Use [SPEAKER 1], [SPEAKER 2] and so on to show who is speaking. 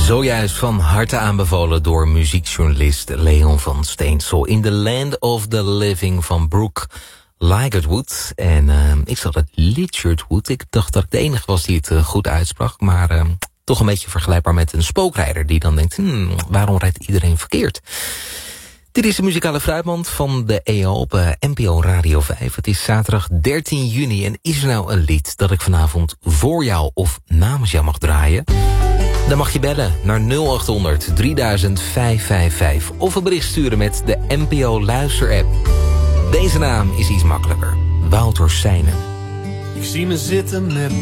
[SPEAKER 1] Zojuist van harte aanbevolen door muziekjournalist Leon van Steensel. In the Land of the Living van Brooke Ligertwood. En ik zat het Ligertwood. Ik dacht dat ik de enige was die het goed uitsprak. Maar toch een beetje vergelijkbaar met een spookrijder die dan denkt, waarom rijdt iedereen verkeerd? Dit is de muzikale fruitmand van de EO op NPO Radio 5. Het is zaterdag 13 juni en is er nou een lied dat ik vanavond voor jou of namens jou mag draaien? Dan mag je bellen naar 0800 3000 555 of een bericht sturen met de NPO Luister-app. Deze naam is iets makkelijker. Wouter Seijnen.
[SPEAKER 2] Ik zie me zitten met